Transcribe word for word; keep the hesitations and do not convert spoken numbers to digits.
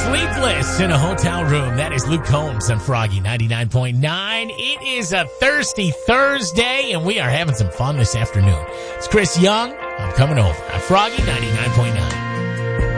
Sleepless in a Hotel Room. That is Luke Combs on Froggy ninety-nine point nine. It is a thirsty Thursday, and we are having some fun this afternoon. It's Chris Young. I'm coming over on Froggy ninety-nine point nine.